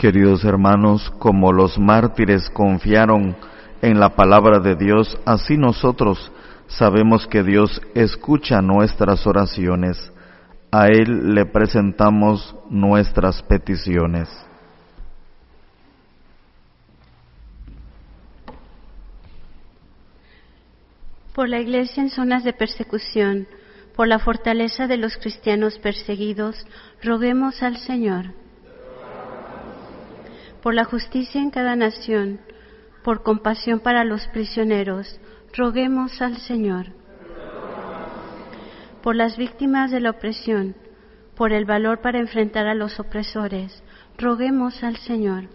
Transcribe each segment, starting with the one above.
Queridos hermanos, como los mártires confiaron en la palabra de Dios, así nosotros sabemos que Dios escucha nuestras oraciones. A Él le presentamos nuestras peticiones. Por la Iglesia en zonas de persecución, por la fortaleza de los cristianos perseguidos, roguemos al Señor. Por la justicia en cada nación, por compasión para los prisioneros, roguemos al Señor. Por las víctimas de la opresión, por el valor para enfrentar a los opresores, roguemos al Señor.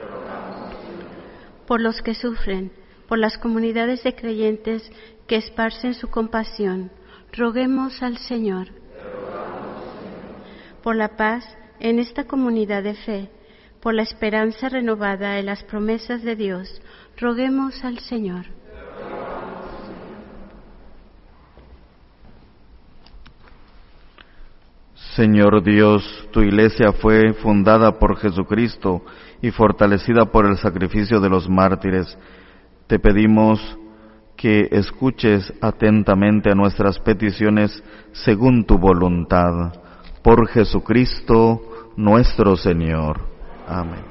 Por los que sufren, por las comunidades de creyentes que esparcen su compasión, roguemos al Señor. Por la paz en esta comunidad de fe, por la esperanza renovada en las promesas de Dios, roguemos al Señor. Señor Dios, tu Iglesia fue fundada por Jesucristo y fortalecida por el sacrificio de los mártires. Te pedimos que escuches atentamente a nuestras peticiones según tu voluntad. Por Jesucristo nuestro Señor. Amén.